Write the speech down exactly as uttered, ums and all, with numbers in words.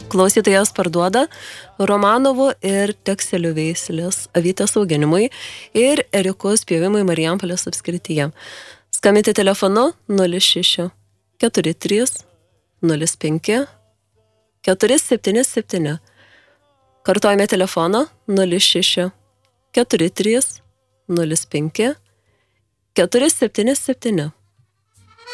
Klausytojas parduoda Romanovų ir Tekselių veislės avytės auginimui ir ėriukus pjovimui Marijampolės apskrityje. Skambinti telefonu nulis šeši keturi trys nulis penki keturi septyni septyni. Kartojame telefoną nulis šeši keturi trys nulis penki keturi septyni septyni.